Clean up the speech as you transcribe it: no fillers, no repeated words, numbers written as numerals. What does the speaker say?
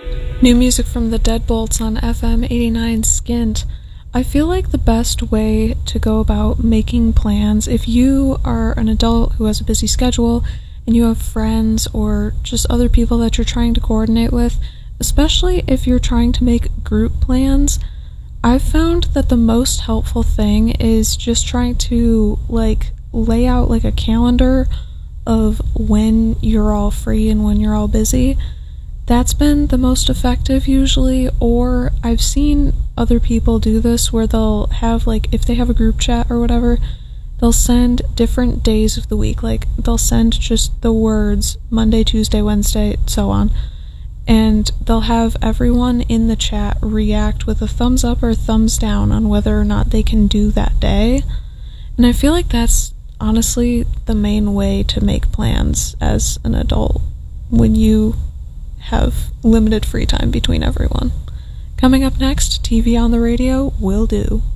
New music from the Deadbolts on FM 89 Skint. I feel like the best way to go about making plans, if you are an adult who has a busy schedule and you have friends or just other people that you're trying to coordinate with, especially if you're trying to make group plans, I've found that the most helpful thing is just trying to lay out a calendar of when you're all free and when you're all busy. That's been the most effective usually, or I've seen other people do this where they'll have, if they have a group chat or whatever, they'll send different days of the week. They'll send just the words Monday, Tuesday, Wednesday, so on. And they'll have everyone in the chat react with a thumbs up or thumbs down on whether or not they can do that day. And I feel like that's honestly the main way to make plans as an adult when you have limited free time between everyone. Coming up next, TV on the Radio will do.